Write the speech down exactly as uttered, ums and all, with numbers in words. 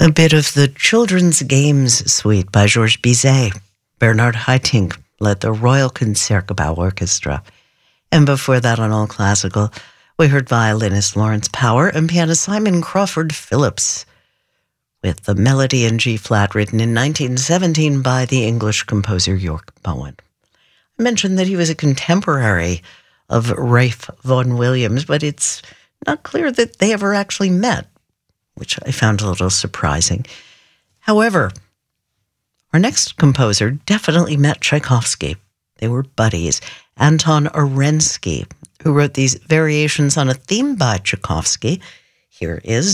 A bit of the Children's Games Suite by Georges Bizet. Bernard Haitink led the Royal Concertgebouw Orchestra. And before that, on All Classical, we heard violinist Lawrence Power and pianist Simon Crawford Phillips with the melody in G-flat written in nineteen seventeen by the English composer York Bowen. I mentioned that he was a contemporary of Ralph Vaughan Williams, but it's not clear that they ever actually met, which I found a little surprising. However, our next composer definitely met Tchaikovsky. They were buddies. Anton Arensky, who wrote these variations on a theme by Tchaikovsky. Here is